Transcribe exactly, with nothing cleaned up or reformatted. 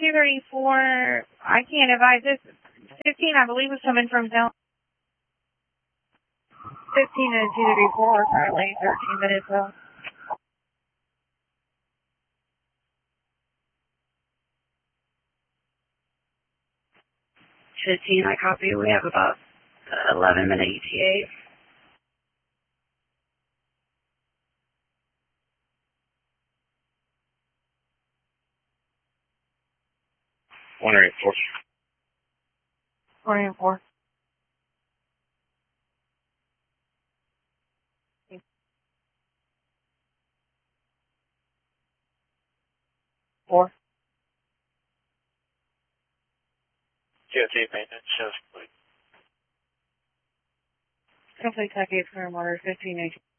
two thirty-four, I can't advise this. fifteen, I believe, was coming from zone. fifteen and two thirty-four, currently thirteen minutes out. fifteen, I copy. We have about eleven minute E T A. one eight four. one eight four. Four. T O T maintenance shows complete. Complete Kentucky, it's current water, fifteen eighteen.